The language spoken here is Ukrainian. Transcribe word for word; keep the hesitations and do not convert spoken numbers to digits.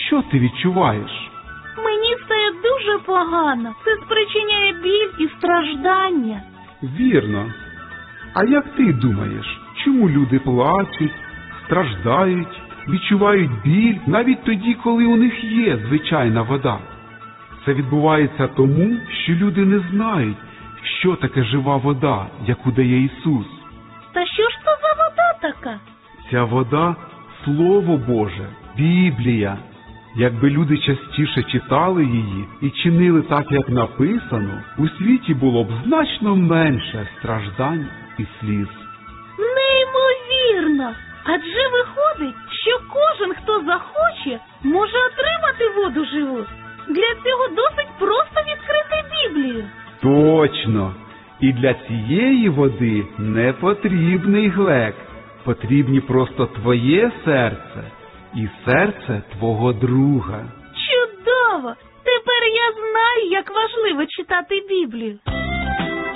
Що ти відчуваєш? Мені стає дуже погано. Це спричиняє біль і страждання. Вірно. А як ти думаєш, чому люди плачуть, страждають, відчувають біль навіть тоді, коли у них є звичайна вода? Це відбувається тому, що люди не знають, що таке жива вода, яку дає Ісус. Та що ж це за вода така? Ця вода – Слово Боже, Біблія. Якби люди частіше читали її і чинили так, як написано, у світі було б значно менше страждань і сліз. Неймовірно! Адже виходить, що кожен, хто захоче, може отримати воду живу. Для цього досить просто відкрити Біблію. Точно! І для цієї води не потрібний глек. Потрібні просто твоє серце і серце твого друга. Чудово! Тепер я знаю, як важливо читати Біблію.